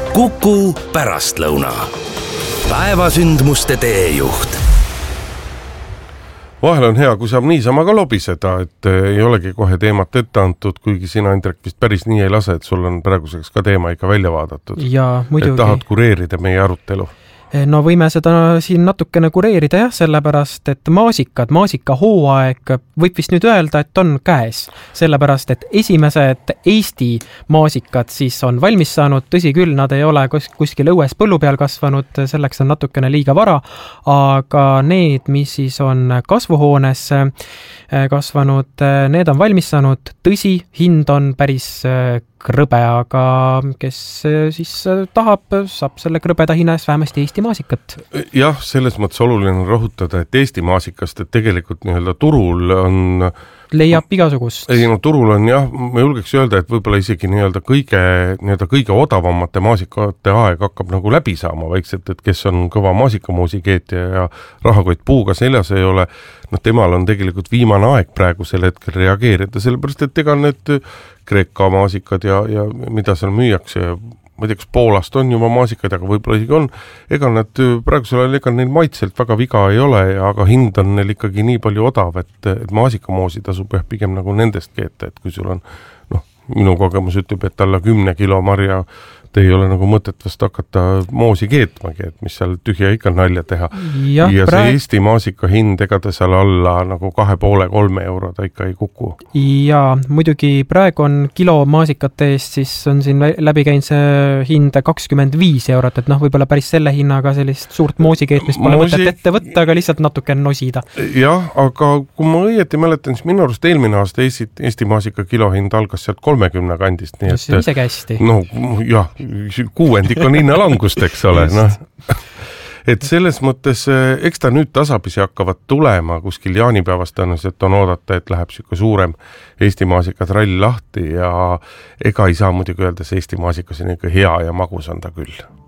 Kuku pärastlõuna. Päevasündmuste teejuht. Vahel on hea, kui saab niisama ka lobiseda, et ei olegi kohe teemat ette antud, kuigi sina, Indrek, vist päris nii ei lase, et sul on praeguseks ka teema ikka välja vaadatud. Ja, muidugi. Et tahad kureerida meie arutelu. No võime seda siin natukene kureerida sellepärast, et maasika hooaeg võib vist nüüd öelda, et on käes. Sellepärast, et esimesed Eesti maasikad siis on valmis saanud, tõsi küll, nad ei ole kuskil õues põllu peal kasvanud, selleks on natukene liiga vara, aga need, mis siis on kasvuhoones kasvanud, need on valmis saanud, tõsi, hind on päris krõbe, aga kes siis tahab, saab selle krõbeda hinna eest vähemasti Eesti maasikat. Jah, selles mõttes oluline rõhutada, et Eesti maasikast, et tegelikult nii-öelda turul on leiab igasugust. Ei, no turul on jah, ma julgeks öelda, et võib-olla isegi nii-öelda kõige odavamate maasikate aeg hakkab nagu läbi saama vaikselt, et kes on kõva maasikamoosikeetja ja rahakott puuga seljas ei ole, temal on tegelikult viimane aeg praegu sel hetkel reageerida, sellepärast et ega need Kreeka maasikad ja mida seal müüakse, ma ei tea, kas Poolast on juba maasikad, aga võib-olla isegi on, ega nad praegusel ajal ega neil maitselt väga viga ei ole, aga hind on neil ikkagi nii palju odav, et maasikamoosi tasub pigem nagu nendest keeta, et kui sul on, minu kogemus ütleb, et alla 10 kilo marja ei ole nagu mõtet vast hakata moosi keetmagi, et mis seal tühja ikka nalja teha. Ja see Eesti maasika hind, ega ta seal alla nagu 2,5-3 euro ta ikka ei kuku. Ja muidugi praegu on kilo maasikate eest, siis on siin läbi käinud see hind 25 eurot, et võib-olla päris selle hinnaga sellist suurt moosikeetmist pole mõtet ette võtta, aga lihtsalt natuke nosida. Jah, aga kui ma õieti mäletan, siis minu arust eelmine aasta Eesti maasika kilohind algas sealt 30 kandist. Nii see on isegi hästi. Jah, kuuendik on hinnalangust, eks ole. Et selles mõttes, eks ta nüüd tasapisi hakkavad tulema kuskil jaanipäevast tõenäoliselt on oodata, et läheb siuke suurem Eesti maasikatrall lahti ja ega ei saa muidugi öelda, see Eesti maasikas on ikka hea ja magus on ta küll.